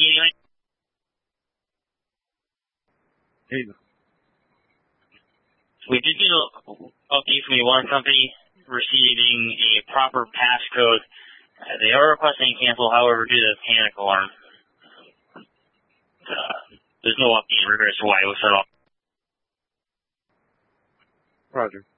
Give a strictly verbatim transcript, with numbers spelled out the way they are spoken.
anyway? Hey. We did get an update from the alarm company receiving a proper passcode. Uh, they are requesting cancel, however, due to the panic alarm. Uh, there's no update in regards to why it was set off. Roger.